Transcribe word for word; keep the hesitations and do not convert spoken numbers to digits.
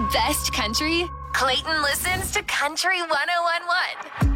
best country? Clayton listens to Country one oh one point one.